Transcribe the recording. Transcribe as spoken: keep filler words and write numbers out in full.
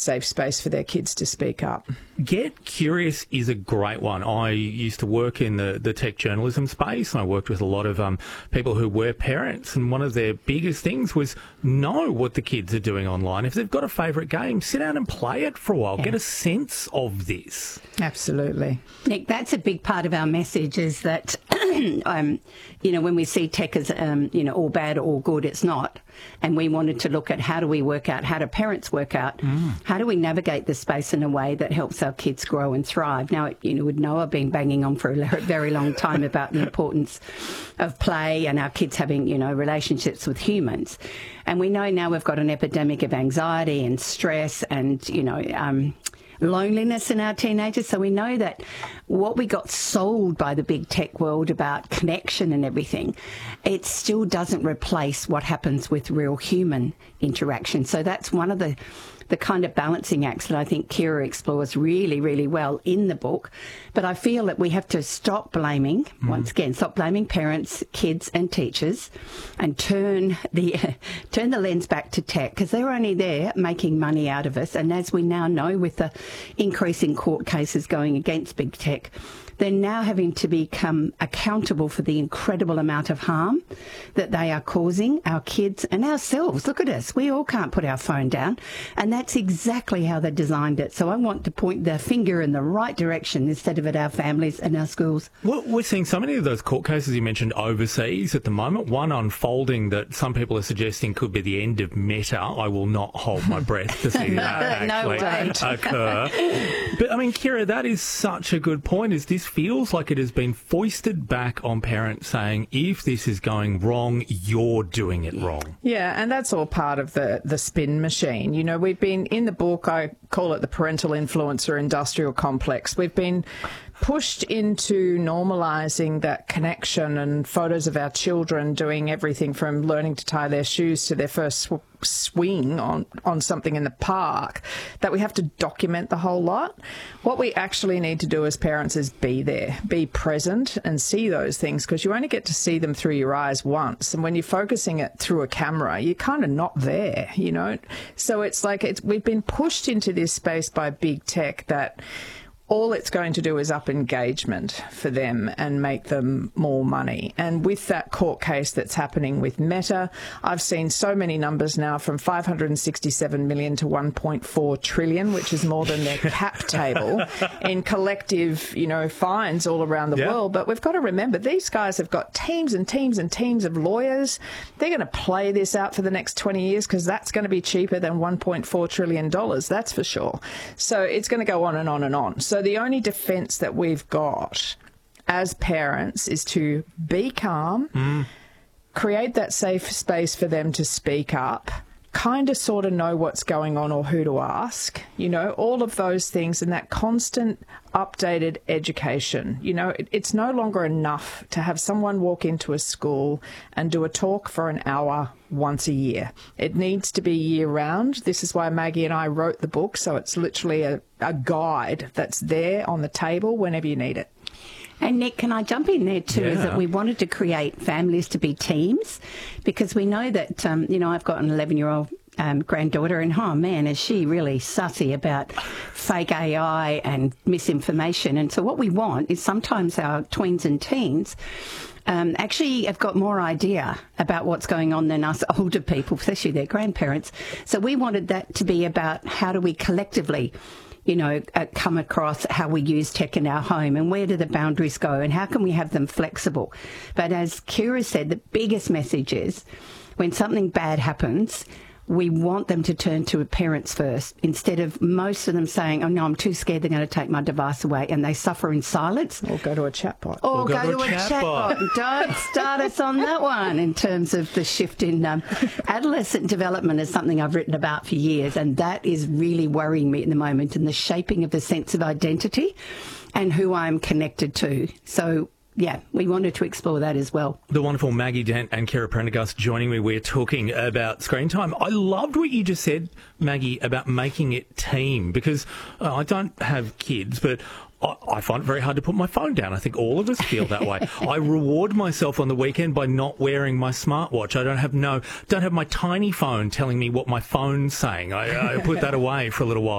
safe space for their kids to speak up. Get Curious is a great one. I used to work in the, the tech journalism space, and I worked with a lot of um, people who were parents, and one of their biggest things was know what the kids are doing online. If they've got a favourite game, sit down and play it for a while. Yeah. Get a sense of this. Absolutely. Nick, that's a big part of our message is that, um, you know, when we see tech as, um, you know, all bad or all good, it's not. And we wanted to look at how do we work out, how do parents work out, mm. how do we navigate the space in a way that helps our kids grow and thrive. Now, you know, with Noah been banging on for a very long time about the importance of play and our kids having, you know, relationships with humans. And we know now we've got an epidemic of anxiety and stress and, you know, um, loneliness in our teenagers. So we know that what we got sold by the big tech world about connection and everything, it still doesn't replace what happens with real human interaction. So that's one of the the kind of balancing acts that I think Kira explores really, really well in the book. But I feel that we have to stop blaming, mm. once again, stop blaming parents, kids and teachers and turn the turn the lens back to tech, because they're only there making money out of us. And as we now know, with the increase in court cases going against big tech, they're now having to become accountable for the incredible amount of harm that they are causing our kids and ourselves. Look at us. We all can't put our phone down. And that's exactly how they designed it. So I want to point the finger in the right direction instead of at our families and our schools. Well, we're seeing so many of those court cases you mentioned overseas at the moment. One unfolding that some people are suggesting could be the end of Meta. I will not hold my breath to see that no, actually occur. But, I mean, Kira, that is such a good point. Is this feels like it has been foisted back on parents saying, if this is going wrong, you're doing it wrong. Yeah, and that's all part of the, the spin machine. You know, we've been, in the book, I call it the parental influencer industrial complex. We've been pushed into normalising that connection and photos of our children doing everything from learning to tie their shoes to their first sw- swing on, on something in the park, that we have to document the whole lot. What we actually need to do as parents is be there, be present and see those things, because you only get to see them through your eyes once. And when you're focusing it through a camera, you're kind of not there, you know. So it's like it's, we've been pushed into this space by big tech that all it's going to do is up engagement for them and make them more money. And with that court case that's happening with Meta, I've seen so many numbers now, from five hundred sixty-seven million to one point four trillion, which is more than their cap table in collective, you know, fines all around the yeah. world. But we've got to remember, these guys have got teams and teams and teams of lawyers. They're going to play this out for the next twenty years, because that's going to be cheaper than one point four trillion dollars, that's for sure. So it's going to go on and on and on. So the only defence that we've got as parents is to be calm, mm. create that safe space for them to speak up, kind of sort of know what's going on or who to ask, you know, all of those things, and that constant updated education. You know, it, it's no longer enough to have someone walk into a school and do a talk for an hour once a year. It needs to be year round. This is why Maggie and I wrote the book, so it's literally a, a guide that's there on the table whenever you need it. And Nick, can I jump in there too? Yeah. Is that we wanted to create families to be teams, because we know that, um, you know, I've got an eleven-year-old um, granddaughter, and oh man, is she really sussy about fake A I and misinformation. And so what we want is sometimes our tweens and teens um, actually have got more idea about what's going on than us older people, especially their grandparents. So we wanted that to be about how do we collectively, you know, uh, come across how we use tech in our home, and where do the boundaries go, and how can we have them flexible. But as Kira said, the biggest message is when something bad happens, we want them to turn to parents first, instead of most of them saying, oh, no, I'm too scared, they're going to take my device away, and they suffer in silence. Or go to a chatbot. Or, or go, go to, to a chatbot. Chat Don't start us on that one in terms of the shift in um, adolescent development is something I've written about for years, and that is really worrying me at the moment, in the shaping of the sense of identity and who I'm connected to. So yeah, we wanted to explore that as well. The wonderful Maggie Dent and Kira Prendergast joining me. We're talking about screen time. I loved what you just said, Maggie, about making it team, because uh, I don't have kids, but I, I find it very hard to put my phone down. I think all of us feel that way. I reward myself on the weekend by not wearing my smartwatch. I don't have no, don't have my tiny phone telling me what my phone's saying. I, I put that away for a little while.